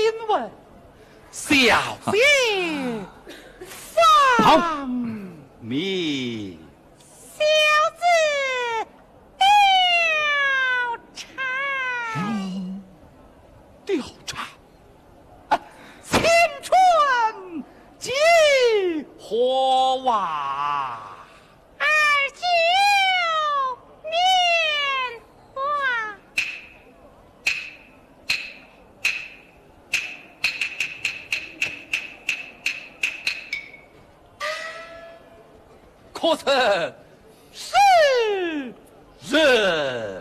闻，小姐放命。 小子貂蝉， 貂蝉，青春几何往？ 二九年华。 可曾是人？